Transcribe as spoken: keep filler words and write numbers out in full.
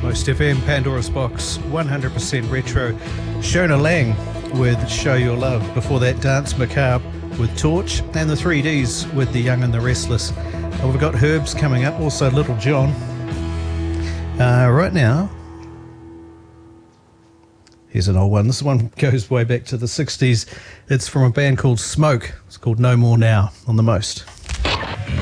Most F M, Pandora's Box, one hundred percent retro. Shona Lang with Show Your Love. Before that, Dance Macabre with Torch, and the three Ds with The Young and the Restless. Uh, we've got Herbs coming up, also Little John. Uh, right now, here's an old one. This one goes way back to the sixties. It's from a band called Smoke. It's called No More Now on the Most.